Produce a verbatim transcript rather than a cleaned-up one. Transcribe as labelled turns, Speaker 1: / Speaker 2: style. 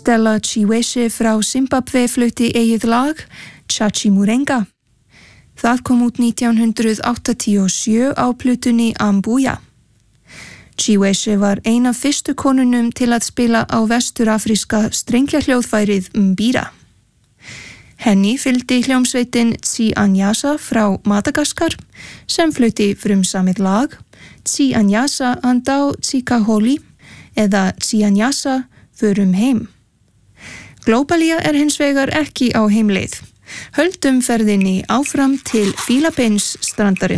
Speaker 1: Stella Chiweshe frá Zimbabwe flutti eigið lag Chachimurenga. Það kom út nítján hundrað áttatíu og sjö á plötunni Ambuya. Chiweshe var ein af fyrstu konunum til að spila á vesturafríska strengjahljóðfærið mbira. Henni fylgdi hljómsveitin Tsianyasa frá Madagaskar sem flutti frumsamið lag Tsianyasa andá Tsikaholi eða Tsianyasa förum heim. Globalia er hins vegar ekki á heimleið. Höldum ferðinni áfram til Fílabeinsstrandarins.